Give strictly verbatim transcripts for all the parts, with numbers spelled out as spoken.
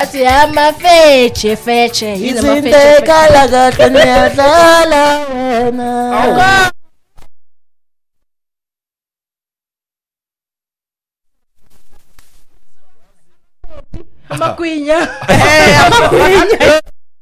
athi amafeche feche yini amafeche izindekala kahle niyadlala wena amagwinya eh amagwinya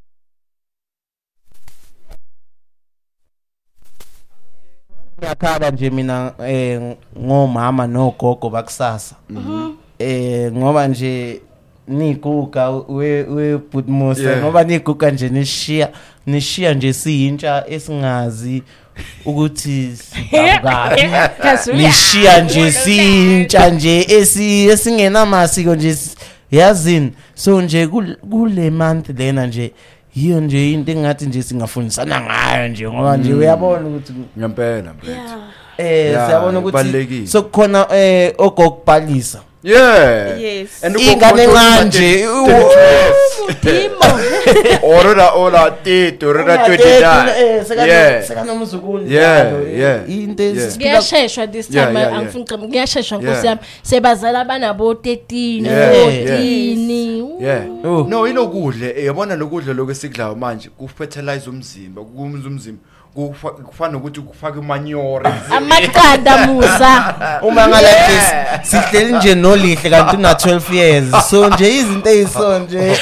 ngiyakhala nje mina eh ngomama nogogo bakusasa eh ngoba nje nikuka we we Butmusa ngoba nikuka nje nishiya nishiya nje siyintsha esingazi ukuthi sikazi nishiya nje siyintsha nje esi esingena masiko nje yazini so nje kule month lena nje yiyo nje into engathi nje singafundisana ngayo nje ngoba nje uyabona ukuthi ngempela mfethu eh siyabona ukuthi so khona eh okokubhalisa yeah yes and ingane kanje dimo orora ola tito orora twenty-nine sekana sekana umzukulu yeah into ngiyasheshwa this time angifuna ngiyasheshwa nkosi yami sebazala abanabo thirteen fourteen yeah no inokudle yabona lokudle lokusikudlayo manje kufertilize umzimba kukumza umzimba kufana ukuthi kufaka imanyore amaqanda musa uma ngalathi sihleli nje nolihle kanti una twelve years so nje izinto eziso nje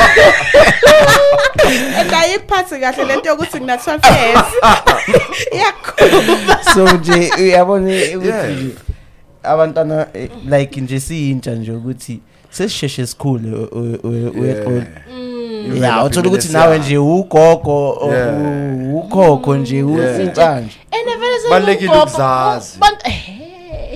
engayiphathi kahle lento yokuthi ngina twelve years yakhuluma so nje uyabona ukuthi abantwana like nje siyintsha nje ukuthi sesisheshe sikhule uyeqola yeah uthola ukuthi nawe nje ugogo ukhokho nje usintshanje balekile ukuzazi